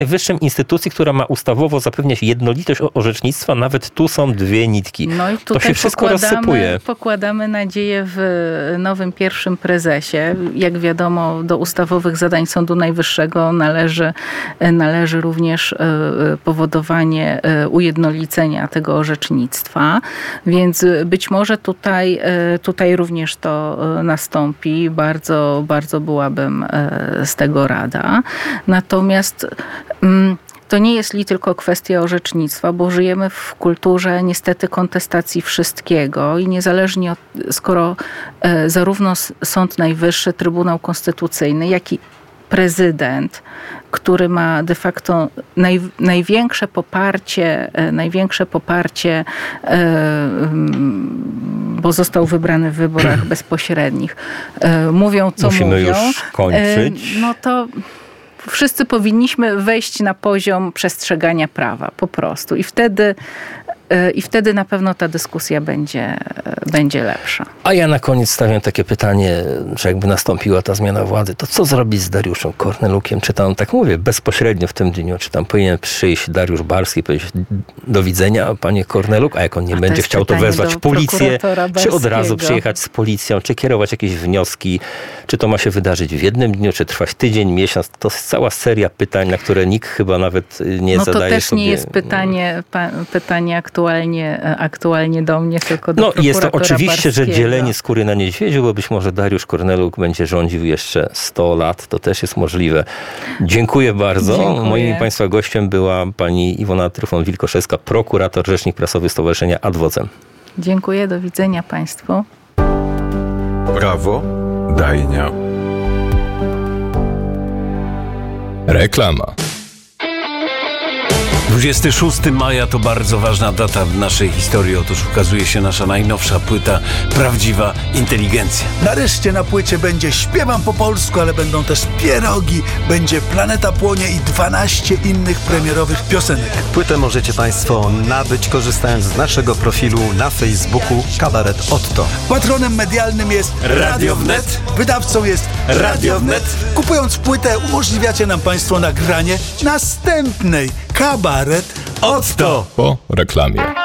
najwyższą instytucji, która ma ustawowo zapewniać jednolitość orzecznictwa, nawet tu są dwie nitki. No i to tutaj się wszystko rozsypuje. Pokładamy nadzieję w nowym pierwszym prezesie. Jak wiadomo, do ustawowych zadań Sądu Najwyższego należy również powodowanie ujednolicenia tego orzecznictwa, więc być może tutaj również to nastąpi. Bardzo, bardzo byłabym z tego rada. Natomiast to nie jest tylko kwestia orzecznictwa, bo żyjemy w kulturze niestety kontestacji wszystkiego i niezależnie skoro zarówno Sąd Najwyższy, Trybunał Konstytucyjny, jak i prezydent, który ma de facto największe poparcie, bo został wybrany w wyborach bezpośrednich, mówią co Musimy mówią. Już kończyć. No to wszyscy powinniśmy wejść na poziom przestrzegania prawa po prostu. I wtedy na pewno ta dyskusja będzie lepsza. A ja na koniec stawiam takie pytanie, że jakby nastąpiła ta zmiana władzy, to co zrobić z Dariuszem Kornelukiem? Czy tam, tak mówię, bezpośrednio w tym dniu, czy tam powinien przyjść Dariusz Barski i powiedzieć do widzenia, panie Korneluk, a jak on nie będzie chciał, to wezwać policję, czy od razu przyjechać z policją, czy kierować jakieś wnioski, czy to ma się wydarzyć w jednym dniu, czy trwać tydzień, miesiąc. To jest cała seria pytań, na które nikt chyba nawet nie zadaje sobie. No to też nie jest pytanie aktualnie do mnie, tylko do prokuratora jest to oczywiście, Barskiego. że dzielenie skóry na niedźwiedziu, bo być może Dariusz Korneluk będzie rządził jeszcze 100 lat. To też jest możliwe. Dziękuję bardzo. Dziękuję. Moim Państwa gościem była pani Iwona Tryfon-Wilkoszewska, prokurator, rzecznik prasowy Stowarzyszenia Ad Vocem. Dziękuję, do widzenia Państwu. Prawo Dajnia. Reklama. 26 maja to bardzo ważna data w naszej historii. Otóż ukazuje się nasza najnowsza płyta Prawdziwa Inteligencja. Nareszcie na płycie będzie Śpiewam po polsku, ale będą też pierogi, będzie Planeta Płonie i 12 innych premierowych piosenek. Płytę możecie Państwo nabyć korzystając z naszego profilu na Facebooku Kabaret Otto. Patronem medialnym jest Radio Wnet. Wydawcą jest Radio Wnet. Kupując płytę umożliwiacie nam Państwo nagranie następnej Kabaret Otto. Po reklamie.